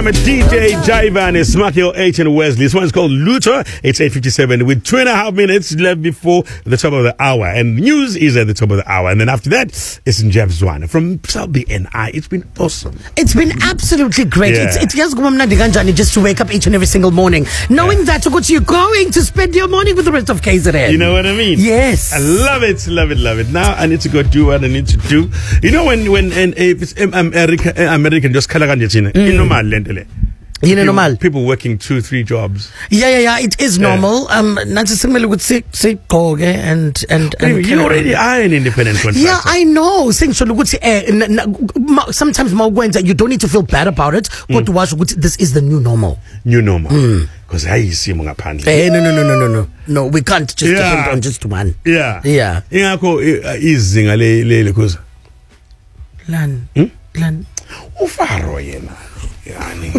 with DJ Jaivan, Smakio H and Wesley. This one's called Luther. It's 8:57 with 2.5 minutes left before the top of the hour. And news is at the top of the hour. And then after that, it's in Jeff Zwana from South BNI. It's been awesome. It's been absolutely great. Yeah. It's just to wake up each and every single morning, knowing that you're going to spend your morning with the rest of KZN. You know what I mean? Yes. I love it, love it, love it. Now I need to go do what I need to do. You know when if it's American just normal lentele. Normal. People working 2-3 jobs. Yeah. It is normal. Not similar with say and you already are an independent contractor. Yeah, I know. Saying so sometimes you don't need to feel bad about it. But this is the new normal. New normal. Because I see No, we can't just depend on just one. Yeah. Yeah. Izinga le kuza. Lan. Ufaro yena. Yani.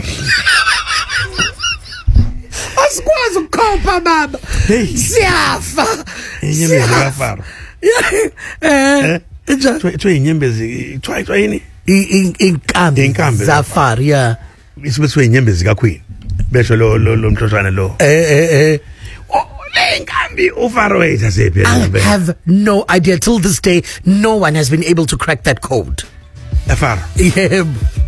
Asikwazi ukukhopha baba. Siyafa. Inyembezi kafaro. Twa inyembezi twa yini? Inkambi Zafar, yeah. Isibethu inyembezi kaQueen. Besho lo mhlotshwana lo. I have no idea. Till this day, no one has been able to crack that code. Afar. Yeah.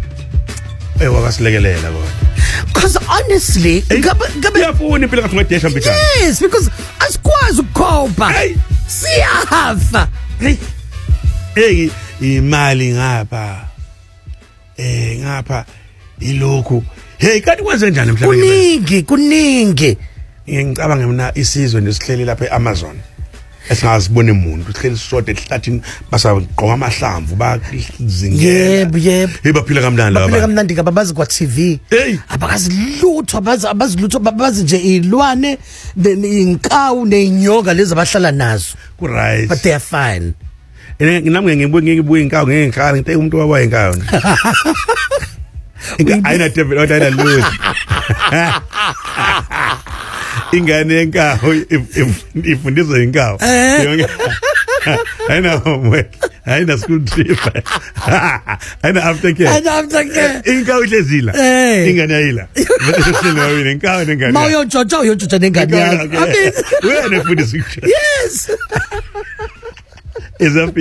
Because honestly, yes, because asikwazi ukukhopha. Siyafa. Hey, imali ngapha. Ngapha ilokhu. Hey, kanti kwenze njani emhlabeni? Kuningi. Ngicabanga mina isizwe nesihleli lapha eAmazon. Esingazibona umuntu sihleli sisodwa ehlathini basagqoka amahlamvu bazingela. Yebo. Hey baphila kamnandi laba. Baphila kamnandi kababazi kwa TV. Abakazilutho abazi nje ilwane inkawu nenyoka lezi abahlala nazo. Ku right. But they are fine. Nami ngibuye inkawu ngengikhala ngithe umuntu wabaye inkawu. Ayina David ayina lose. Ingane yenkawu ifundiswa inkawu. Ayina homework. Ayina school trip. Ayina aftercare. Inkawu ihlezila. Ingane ayila. Bese inkawu nengane. Uyojoja nengane yakho. Wena nefundiswa. Yes. Is